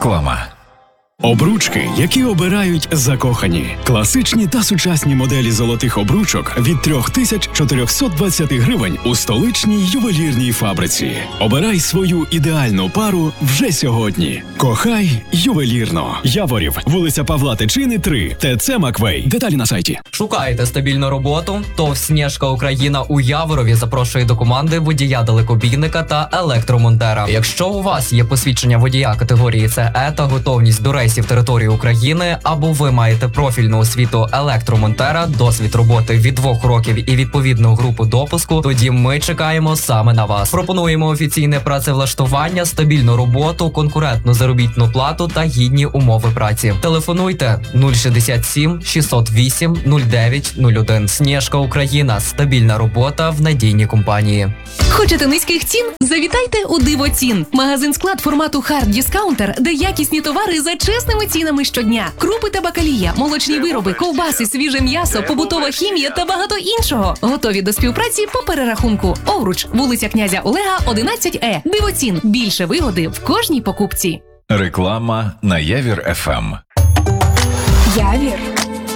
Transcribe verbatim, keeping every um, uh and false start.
Реклама. Обручки, які обирають закохані. Класичні та сучасні моделі золотих обручок від три тисячі чотириста двадцять гривень у столичній ювелірній фабриці. Обирай свою ідеальну пару вже сьогодні. Кохай ювелірно. Яворів, вулиця Павла Тичини, три, ТЦ Маквей. Деталі на сайті. Шукаєте стабільну роботу? ТОВ «Снежка Україна» у Яворові запрошує до команди водія-далекобійника та електромонтера. Якщо у вас є посвідчення водія категорії С Е та готовність до рейсів території України, або ви маєте профільну освіту електромонтера, досвід роботи від двох років і відповідну групу допуску, тоді ми чекаємо саме на вас. Пропонуємо офіційне працевлаштування, стабільну роботу, конкурентну заробітну плату та гідні умови праці. Телефонуйте нуль шістдесят сім шістсот вісім нуль дев'ять нуль один. «Снежка Україна» – стабільна робота в надійній компанії. Хочете низьких цін? Завітайте у Дивоцін. Магазин-склад формату Hard Discounter, де якісні товари за чесними цінами щодня. Крупи та бакалія, молочні вироби, ковбаси, свіже м'ясо, побутова хімія та багато іншого. Готові до співпраці по перерахунку. Овруч, вулиця князя Олега, одинадцять Е. Дивоцін. Більше вигоди в кожній покупці. Реклама на Явір еф ем. Явір.